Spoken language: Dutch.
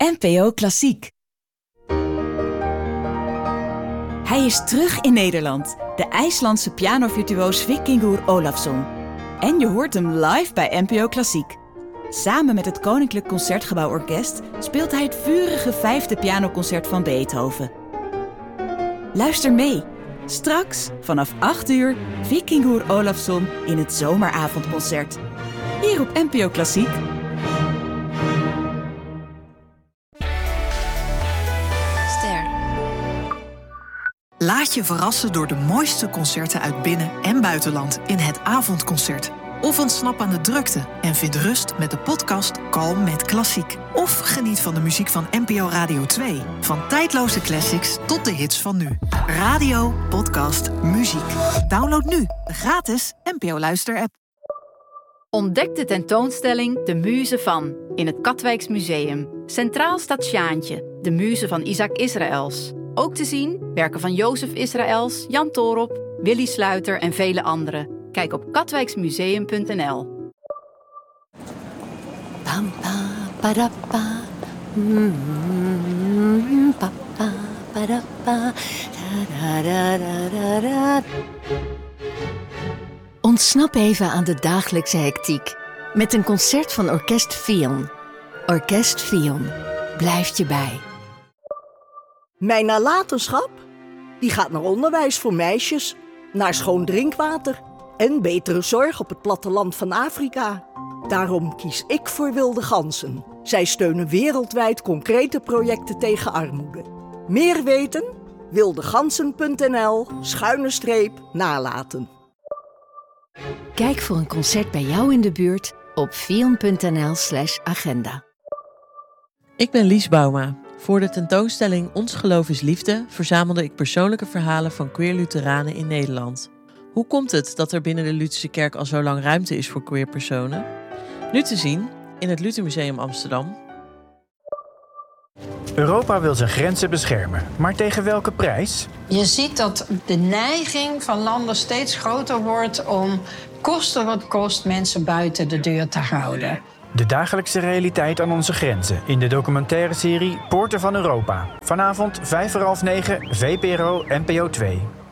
NPO Klassiek. Hij is terug in Nederland, de IJslandse pianovirtuoos Vikingur Ólafsson. En je hoort hem live bij NPO Klassiek. Samen met het Koninklijk Concertgebouworkest speelt hij het vurige 5e pianoconcert van Beethoven. Luister mee. Straks vanaf 8 uur Vikingur Ólafsson in het zomeravondconcert. Hier op NPO Klassiek. Laat je verrassen door de mooiste concerten uit binnen- en buitenland in het avondconcert. Of ontsnap aan de drukte en vind rust met de podcast Kalm met Klassiek. Of geniet van de muziek van NPO Radio 2. Van tijdloze classics tot de hits van nu. Radio, podcast, muziek. Download nu de gratis NPO Luister-app. Ontdek de tentoonstelling De Muze van in het Katwijks Museum. Centraal staat Sjaantje, de muze van Isaac Israëls. Ook te zien werken van Jozef Israëls, Jan Toorop, Willy Sluiter en vele anderen. Kijk op katwijksmuseum.nl. Ontsnap even aan de dagelijkse hectiek met een concert van Orkest Fion. Orkest Fion blijft je bij. Mijn nalatenschap? Die gaat naar onderwijs voor meisjes, naar schoon drinkwater en betere zorg op het platteland van Afrika. Daarom kies ik voor Wilde Ganzen. Zij steunen wereldwijd concrete projecten tegen armoede. Meer weten? wildeganzen.nl/nalaten. Kijk voor een concert bij jou in de buurt op fion.nl/agenda. Ik ben Lies Bouma. Voor de tentoonstelling Ons Geloof is Liefde verzamelde ik persoonlijke verhalen van queer Lutheranen in Nederland. Hoe komt het dat er binnen de Lutherse kerk al zo lang ruimte is voor queer personen? Nu te zien in het Luthermuseum Amsterdam. Europa wil zijn grenzen beschermen, maar tegen welke prijs? Je ziet dat de neiging van landen steeds groter wordt om koste wat kost mensen buiten de deur te houden. De dagelijkse realiteit aan onze grenzen in de documentaire serie Poorten van Europa. Vanavond 9:05, VPRO NPO 2.